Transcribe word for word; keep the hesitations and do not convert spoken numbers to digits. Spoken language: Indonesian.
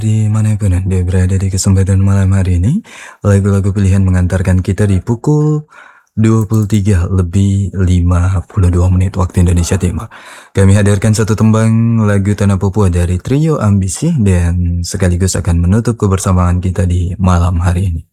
Dimanapun Anda berada di kesempatan malam hari ini, lagu-lagu pilihan mengantarkan kita di pukul dua puluh tiga lebih lima puluh dua menit waktu Indonesia Timur. Kami hadirkan satu tembang lagu Tanah Papua dari Trio Ambisi dan sekaligus akan menutup kebersamaan kita di malam hari ini.